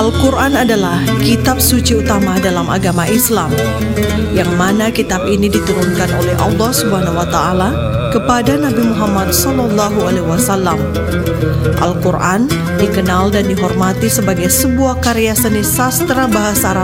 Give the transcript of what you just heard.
Al-Quran adalah kitab suci utama dalam agama Islam, yang mana kitab ini diturunkan oleh Allah Subhanahu wa Ta'ala kepada Nabi Muhammad SAW. Al-Quran dikenal dan dihormati sebagai sebuah karya seni sastra bahasa Arab